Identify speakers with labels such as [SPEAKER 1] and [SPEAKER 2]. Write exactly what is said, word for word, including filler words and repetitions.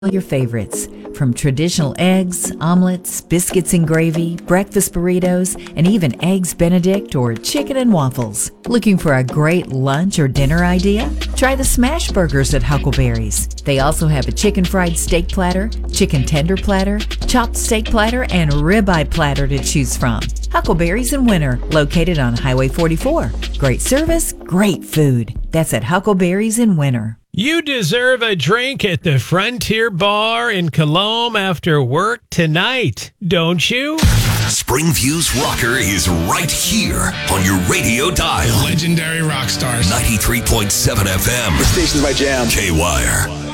[SPEAKER 1] Your favorites, from traditional eggs, omelets, biscuits and gravy, breakfast burritos, and even Eggs Benedict or chicken and waffles. Looking for a great lunch or dinner idea? Try the smash burgers at Huckleberry's. They also have a chicken fried steak platter, chicken tender platter, chopped steak platter, and ribeye platter to choose from. Huckleberry's in Winter, located on Highway forty-four. Great service, great food. That's at Huckleberry's in Winter.
[SPEAKER 2] You deserve a drink at the Frontier Bar in Colombe after work tonight, don't you?
[SPEAKER 3] Springview's Rocker is right here on your radio dial.
[SPEAKER 4] Legendary rock stars.
[SPEAKER 3] ninety-three point seven F M.
[SPEAKER 5] The station's my jam.
[SPEAKER 3] K-Wire.